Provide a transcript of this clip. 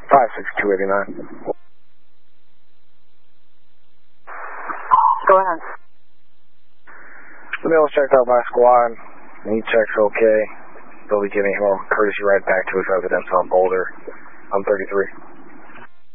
56289. Go ahead. The mail's checked out by squad. Need checks okay. They'll be giving him a courtesy ride back to his residence on Boulder. I'm 33.